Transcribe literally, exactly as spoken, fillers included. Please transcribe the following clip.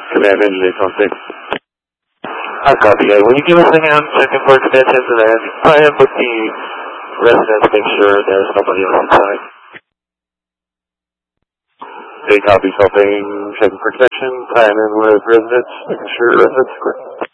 Command Engine eight one six. I copy that. Will you give us a hand checking for connections and then try and book the residents, make sure there's nobody else inside. They copy something, checking for connection, tying in with residents, making sure residents are correct.